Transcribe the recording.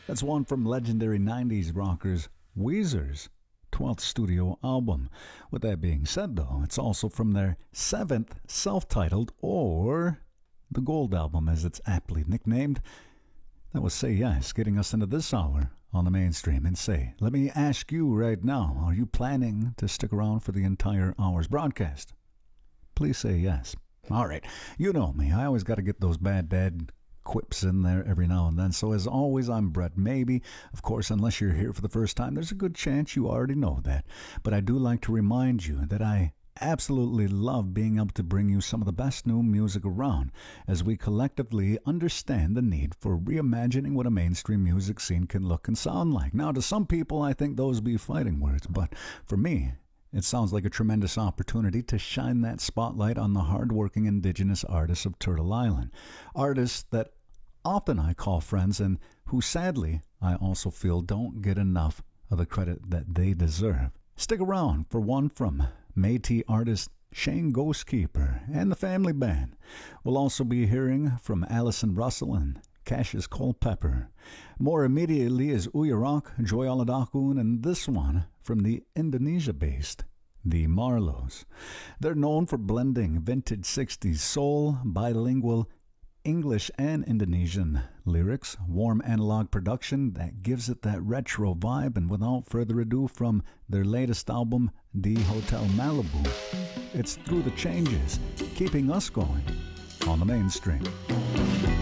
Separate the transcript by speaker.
Speaker 1: That's one from legendary 90s rockers Weezer's 12th studio album. With that being said, though, it's also from their 7th self-titled, or the Gold album as it's aptly nicknamed. That was Say Yes, getting us into this hour on the mainstream. And say, let me ask you right now, are you planning to stick around for the entire hour's broadcast? Please say yes. All right, you know me. I always got to get those bad dad quips in there every now and then. So as always, I'm Brett Maybe. Of course, unless you're here for the first time, there's a good chance you already know that. But I do like to remind you that I absolutely love being able to bring you some of the best new music around as we collectively understand the need for reimagining what a mainstream music scene can look and sound like. Now, to some people, I think those be fighting words, but for me, it sounds like a tremendous opportunity to shine that spotlight on the hardworking indigenous artists of Turtle Island. Artists that often I call friends and who sadly I also feel don't get enough of the credit that they deserve. Stick around for one from Métis artist Shane Ghostkeeper and the Family Band. We'll also be hearing from Allison Russell and Cassius Culpepper. More immediately is Uyarok, Joy Aladakun, and this one from the Indonesia-based The Marlows. They're known for blending vintage 60s soul, bilingual English and Indonesian lyrics, warm analog production that gives it that retro vibe, and without further ado, from their latest album, The Hotel Malibu, it's Through the Changes, keeping us going on the mainstream.